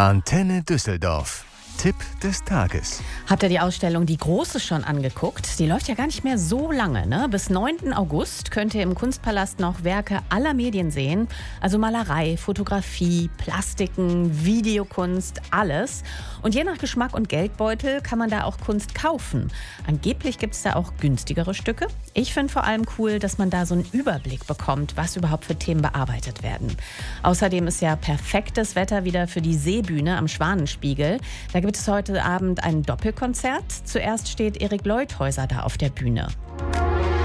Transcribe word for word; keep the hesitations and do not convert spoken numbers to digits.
Antenne Düsseldorf. Tipp des Tages. Habt ihr die Ausstellung Die Große schon angeguckt? Die läuft ja gar nicht mehr so lange, ne? Bis neunten August könnt ihr im Kunstpalast noch Werke aller Medien sehen. Also Malerei, Fotografie, Plastiken, Videokunst, alles. Und je nach Geschmack und Geldbeutel kann man da auch Kunst kaufen. Angeblich gibt es da auch günstigere Stücke. Ich finde vor allem cool, dass man da so einen Überblick bekommt, was überhaupt für Themen bearbeitet werden. Außerdem ist ja perfektes Wetter wieder für die Seebühne am Schwanenspiegel. Da gibt es heute Abend ein Doppelkonzert. Zuerst steht Erik Leuthäuser da auf der Bühne.